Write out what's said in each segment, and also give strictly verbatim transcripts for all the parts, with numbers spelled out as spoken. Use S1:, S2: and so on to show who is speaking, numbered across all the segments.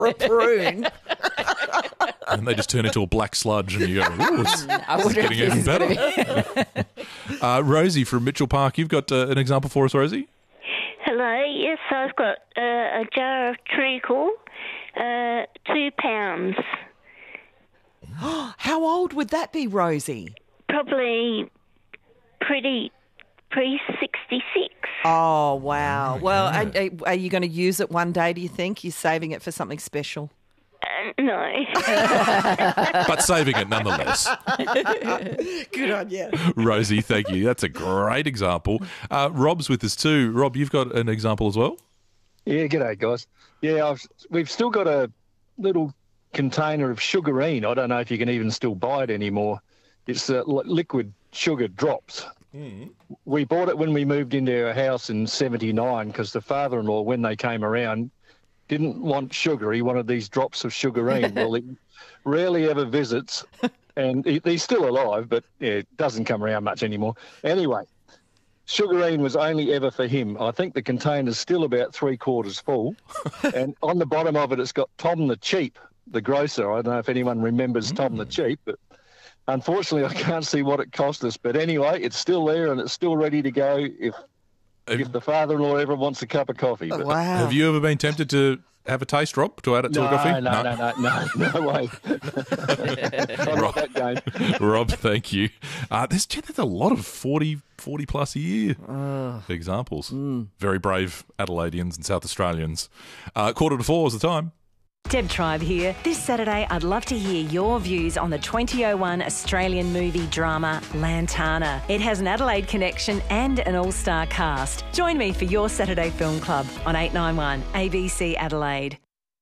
S1: or a prune.
S2: And they just turn into a black sludge and you go, ooh, it's,
S3: I
S2: it's
S3: wonder
S2: getting
S3: if
S2: even
S3: this is
S2: better. uh, Rosie from Mitchell Park, you've got uh, an example for us, Rosie?
S4: Hello, yes, I've got uh, a jar of treacle, uh, two pounds.
S1: How old would that be, Rosie?
S4: Probably pretty pre-sixty-six.
S1: Oh, wow. Well, and, uh, are you going to use it one day, do you think? You're saving it for something special?
S4: Uh, no.
S2: But saving it nonetheless.
S1: Good on you.
S2: Rosie, thank you. That's a great example. Uh, Rob's with us too. Rob, you've got an example as well?
S5: Yeah, g'day, guys. Yeah, I've, we've still got a little container of sugarine. I don't know if you can even still buy it anymore. It's uh, li- liquid sugar drops. Mm. We bought it when we moved into our house in seventy-nine because the father-in-law, when they came around, didn't want sugar. He wanted these drops of sugarine. Well, he rarely ever visits, and he, he's still alive, but yeah, it doesn't come around much anymore. Anyway, sugarine was only ever for him. I think the container's still about three quarters full, and on the bottom of it, it's got Tom the Cheap, the grocer. I don't know if anyone remembers mm. Tom the Cheap, but unfortunately, I can't see what it cost us. But anyway, it's still there and it's still ready to go if if the father-in-law ever wants a cup of coffee. But,
S1: wow.
S2: Have you ever been tempted to have a taste, Rob, to add it to
S5: no,
S2: a coffee?
S5: No, no, no, no, no, no way.
S2: Rob,
S5: that game.
S2: Rob, thank you. Uh, there's, there's a lot of forty, forty plus a year
S1: uh,
S2: examples.
S1: Mm.
S2: Very brave Adelaideans and South Australians. Uh, quarter to four is the time.
S6: Deb Tribe here. This Saturday, I'd love to hear your views on the twenty oh one Australian movie drama Lantana. It has an Adelaide connection and an all-star cast. Join me for your Saturday Film Club on eight ninety-one A B C Adelaide.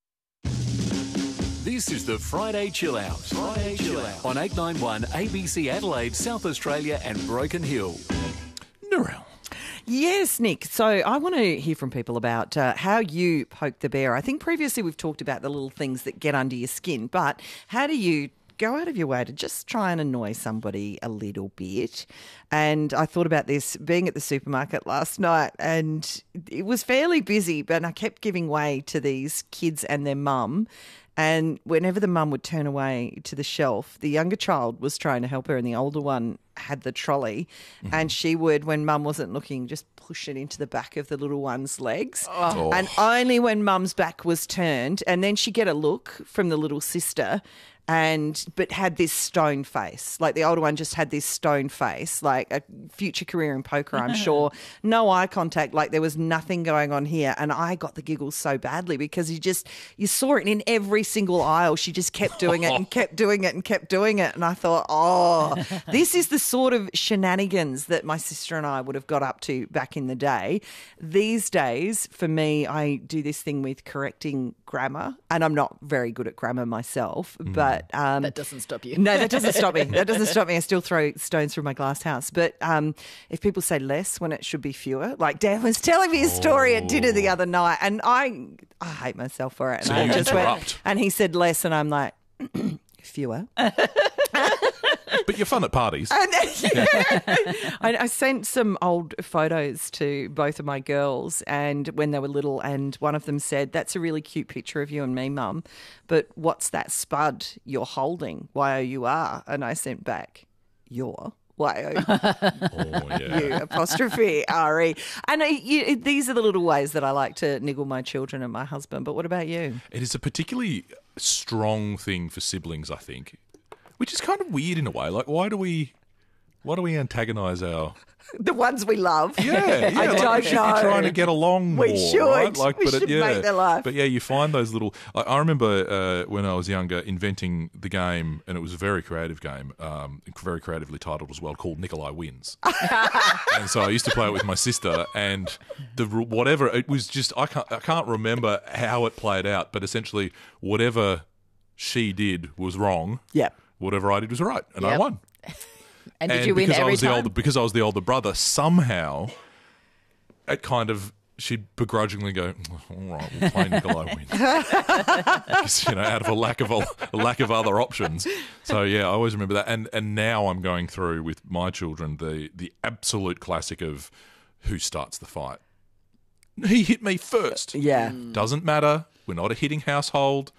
S7: This is the Friday Chill Out. Friday Chill Out on eight ninety-one A B C Adelaide, South Australia and Broken Hill.
S2: Narelle.
S1: Yes, Nick. So I want to hear from people about uh, how you poke the bear. I think previously we've talked about the little things that get under your skin, but how do you go out of your way to just try and annoy somebody a little bit? And I thought about this being at the supermarket last night, and it was fairly busy, but I kept giving way to these kids and their mum. And whenever the mum would turn away to the shelf, the younger child was trying to help her and the older one had the trolley. Mm-hmm. And she would, when mum wasn't looking, just push it into the back of the little one's legs.
S2: Oh.
S1: And only when mum's back was turned. And then she'd get a look from the little sister, and but had this stone face. Like the older one just had this stone face, like a future career in poker, I'm sure. No eye contact, like there was nothing going on here. And I got the giggles so badly because you just, you saw it in every single aisle. She just kept doing it and kept doing it and kept doing it. And I thought, oh, this is the sort of shenanigans that my sister and I would have got up to back in the day. These days, for me, I do this thing with correcting grammar, and I'm not very good at grammar myself, mm. but Um,
S3: that doesn't stop you.
S1: No, that doesn't stop me. That doesn't stop me. I still throw stones through my glass house. But um, if people say less when it should be fewer, like Dan was telling me a story oh. at dinner the other night, and I I hate myself for it. And
S2: so
S1: I
S2: you
S1: just
S2: interrupt.
S1: Went, and he said less, and I'm like, fewer.
S2: But you're fun at parties.
S1: And, I, I sent some old photos to both of my girls, and when they were little, and one of them said, "That's a really cute picture of you and me, Mum, but what's that spud you're holding? Y O U R." And I sent back, "Your." Y O U apostrophe R E. And I, you, these are the little ways that I like to niggle my children and my husband. But what about you?
S2: It is a particularly strong thing for siblings, I think, which is kind of weird in a way. Like, why do we, why do we antagonise our...
S1: The ones we love.
S2: Yeah, yeah
S1: I
S2: like
S1: don't
S2: you should
S1: know.
S2: be trying to get along
S1: we
S2: more.
S1: Should.
S2: Right? Like,
S1: we
S2: but
S1: should
S2: it, yeah.
S1: make their life.
S2: But yeah, you find those little... I, I remember uh, when I was younger inventing the game, and it was a very creative game, um, very creatively titled as well, called Nikolai Wins. And so I used to play it with my sister, and the whatever, it was just... I can't, I can't remember how it played out, but essentially whatever she did was wrong.
S1: Yep.
S2: Whatever I did was right, and yep. I won.
S3: And did
S2: and
S3: you win
S2: because
S3: every
S2: I was
S3: time?
S2: The older, because I was the older brother, somehow it kind of, she'd begrudgingly go, all right, we'll play Nikolai Wins. Because, you know, out of a lack of a, a lack of other options. So, yeah, I always remember that. And and now I'm going through with my children the the absolute classic of who starts the fight. He hit me first.
S1: Yeah.
S2: Doesn't matter. We're not a hitting household.